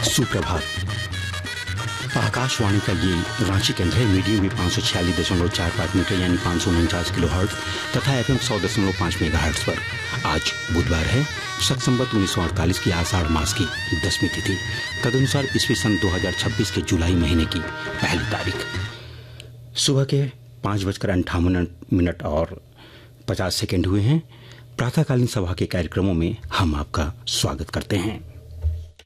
सुप्रभात। आकाशवाणी का ये रांची केंद्र है। मीडियम वेव 546.45 मीटर यानी 549 किलोहर्ट्ज तथा FM 100.5 मेगाहर्ट्ज पर आज बुधवार है। संवत 1948 की आषाढ़ मास की 10वीं तिथि, तदनुसार ईस्वी सन 2026 के जुलाई महीने की पहली तारीख। सुबह के 5:58 और 50 सेकेंड हुए हैं। प्रातःकालीन सभा के कार्यक्रमों में हम आपका स्वागत करते हैं।